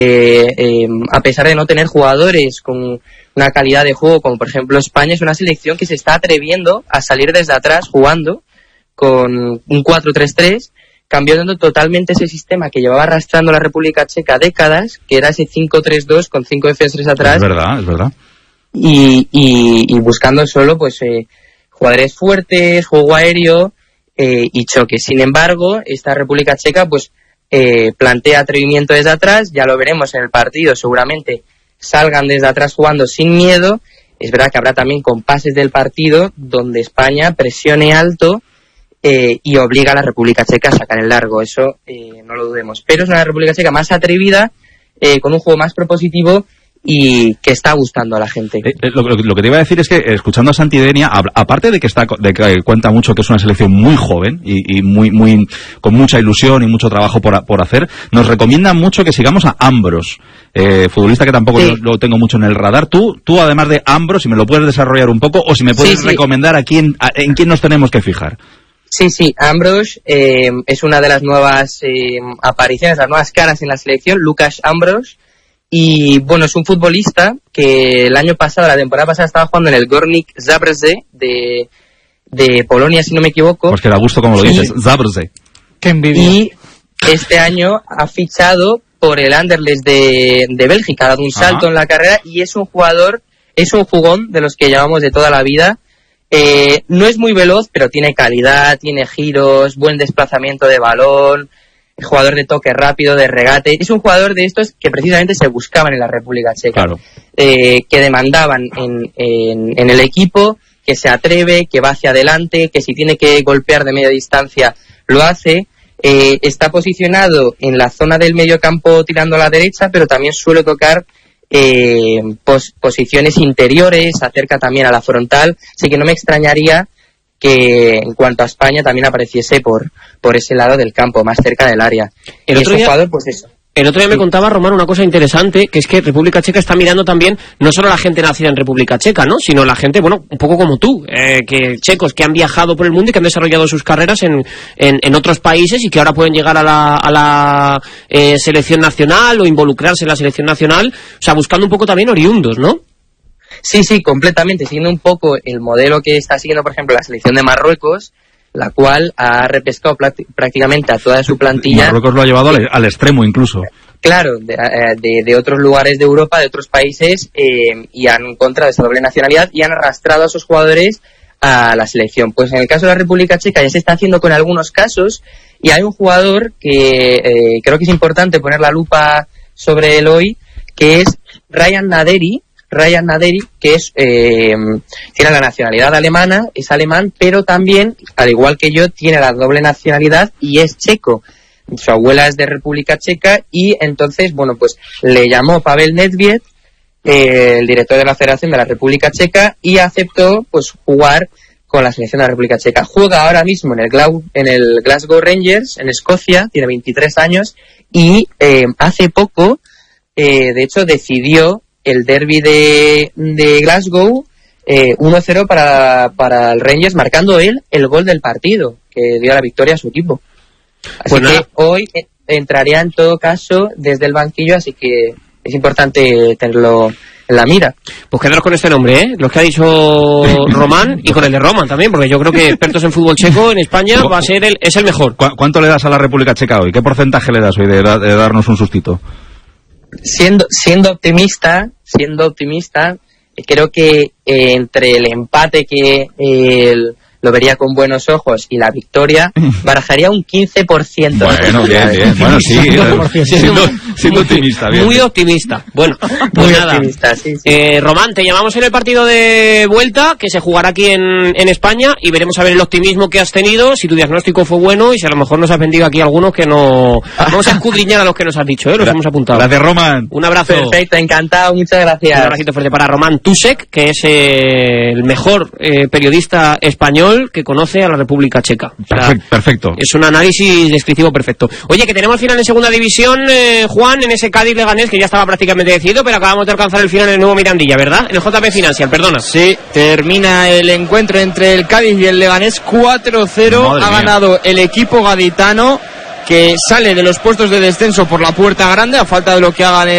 a pesar de no tener jugadores con una calidad de juego como por ejemplo España, es una selección que se está atreviendo a salir desde atrás jugando con un 4-3-3, cambiando totalmente ese sistema que llevaba arrastrando la República Checa décadas, que era ese 5-3-2 con 5 defensores atrás. Es verdad. Y buscando solo pues jugadores fuertes, juego aéreo y choque. Sin embargo, esta República Checa pues plantea atrevimiento desde atrás, ya lo veremos en el partido, seguramente salgan desde atrás jugando sin miedo. Es verdad que habrá también compases del partido donde España presione alto y obliga a la República Checa a sacar el largo, eso no lo dudemos. Pero es una República Checa más atrevida, con un juego más propositivo y que está gustando a la gente. Lo que te iba a decir es que, escuchando a Santidenia, aparte de que cuenta mucho que es una selección muy joven y muy con mucha ilusión y mucho trabajo por hacer, nos recomiendan mucho que sigamos a Ambros, futbolista que tampoco lo tengo mucho en el radar. Tú además de Ambros, si me lo puedes desarrollar un poco, o si me puedes recomendar en quién nos tenemos que fijar. Sí, Ambros es una de las nuevas apariciones, las nuevas caras en la selección, Lukáš Ambros. Y bueno, es un futbolista que el año pasado, la temporada pasada, estaba jugando en el Górnik Zabrze de Polonia, si no me equivoco. Pues que da gusto como lo dices, Zabrze. ¡Qué envidia! Y este año ha fichado por el Anderlecht de Bélgica, ha dado un salto en la carrera y es un jugador, es un jugón de los que llamamos de toda la vida. No es muy veloz, pero tiene calidad, tiene giros, buen desplazamiento de balón, jugador de toque rápido, de regate. Es un jugador de estos que precisamente se buscaban en la República Checa, claro. Que demandaban en el equipo, que se atreve, que va hacia adelante, que si tiene que golpear de media distancia lo hace. Está posicionado en la zona del medio campo tirando a la derecha, pero también suele tocar posiciones interiores, se acerca también a la frontal, así que no me extrañaría que en cuanto a España también apareciese por ese lado del campo, más cerca del área. El otro día, jugador, pues eso. El otro día me contaba, Román, una cosa interesante, que es que República Checa está mirando también no solo a la gente nacida en República Checa, ¿no?, sino la gente, bueno, un poco como tú, que checos que han viajado por el mundo y que han desarrollado sus carreras en otros países y que ahora pueden llegar a la selección nacional o involucrarse en la selección nacional, o sea, buscando un poco también oriundos, ¿no? Sí, completamente, siguiendo un poco el modelo que está siguiendo, por ejemplo, la selección de Marruecos, la cual ha repescado prácticamente a toda su plantilla. Marruecos lo ha llevado al extremo incluso. Claro, de otros lugares de Europa, de otros países, y han encontrado esa doble nacionalidad y han arrastrado a esos jugadores a la selección. Pues en el caso de la República Checa ya se está haciendo con algunos casos, y hay un jugador que creo que es importante poner la lupa sobre él hoy, que es Ryan Naderi, que es tiene la nacionalidad alemana, es alemán, pero también, al igual que yo, tiene la doble nacionalidad y es checo. Su abuela es de República Checa y entonces, bueno, pues le llamó Pavel Nedvěd, el director de la Federación de la República Checa, y aceptó pues jugar con la selección de la República Checa. Juega ahora mismo en el Glasgow Rangers, en Escocia, tiene 23 años y hace poco, de hecho, decidió el derbi de Glasgow 1-0 para el Rangers, marcando él el gol del partido que dio la victoria a su equipo. Así que hoy entraría en todo caso desde el banquillo, así que es importante tenerlo en la mira. Pues quedaros con este nombre, los que ha dicho Román, y con el de Roman también, porque yo creo que expertos en fútbol checo en España va a ser es el mejor. ¿Cuánto le das a la República Checa hoy? ¿Qué porcentaje le das hoy de darnos un sustito? Siendo optimista, creo que entre el empate que lo vería con buenos ojos y la victoria, barajaría un 15%. Bueno, bien. Bueno, sí, siendo optimista, bien. Muy optimista. Bueno, pues muy nada. Optimista, sí. Román, te llamamos en el partido de vuelta, que se jugará aquí en España, y veremos a ver el optimismo que has tenido, si tu diagnóstico fue bueno, y si a lo mejor nos has vendido aquí algunos que no... Vamos a escudriñar a los que nos has dicho, los hemos apuntado. Gracias, Román. Un abrazo. Perfecto, encantado, muchas gracias. Un abracito fuerte para Román Tusek, que es el mejor periodista español que conoce a la República Checa. O sea, perfecto. Es un análisis descriptivo perfecto. Oye, que tenemos final en segunda división, Juan, en ese Cádiz Leganés, que ya estaba prácticamente decidido, pero acabamos de alcanzar el final en el nuevo Mirandilla, ¿verdad? En el JP Financial, perdona. Sí, termina el encuentro entre el Cádiz y el Leganés 4-0. Ha ganado el equipo gaditano, que sale de los puestos de descenso por la puerta grande, a falta de lo que hagan